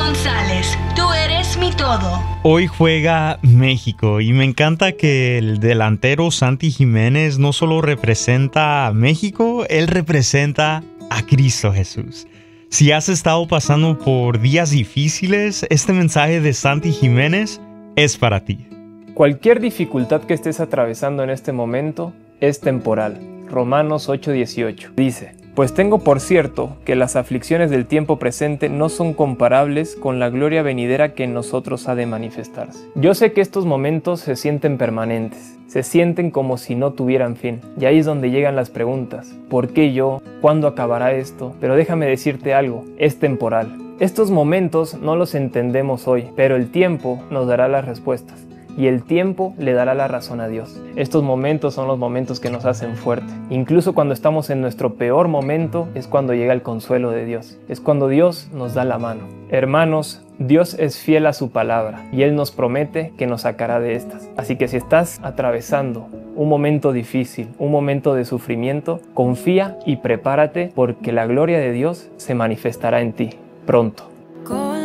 González, tú eres mi todo. Hoy juega México y me encanta que el delantero Santi Jiménez no solo representa a México, él representa a Cristo Jesús. Si has estado pasando por días difíciles, este mensaje de Santi Jiménez es para ti. Cualquier dificultad que estés atravesando en este momento es temporal. Romanos 8:18 dice: Pues tengo por cierto que las aflicciones del tiempo presente no son comparables con la gloria venidera que en nosotros ha de manifestarse. Yo sé que estos momentos se sienten permanentes, se sienten como si no tuvieran fin. Y ahí es donde llegan las preguntas. ¿Por qué yo? ¿Cuándo acabará esto? Pero déjame decirte algo, es temporal. Estos momentos no los entendemos hoy, pero el tiempo nos dará las respuestas. Y el tiempo le dará la razón a Dios. Estos momentos son los momentos que nos hacen fuerte. Incluso cuando estamos en nuestro peor momento es cuando llega el consuelo de Dios. Es cuando Dios nos da la mano. Hermanos, Dios es fiel a su palabra y Él nos promete que nos sacará de estas. Así que si estás atravesando un momento difícil, un momento de sufrimiento, confía y prepárate porque la gloria de Dios se manifestará en ti pronto.